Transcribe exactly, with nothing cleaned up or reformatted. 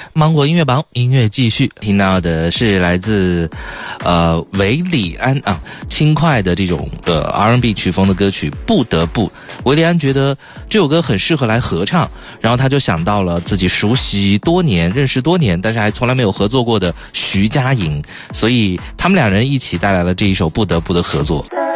芒果音乐榜，音乐继续，听到的是来自呃韦礼安啊轻快的这种的 R and B 曲风的歌曲《不得不》。韦礼安觉得这首歌很适合来合唱，然后他就想到了自己熟悉多年、认识多年，但是还从来没有合作过的徐佳莹，所以他们两人一起带来了这一首《不得不》的合作。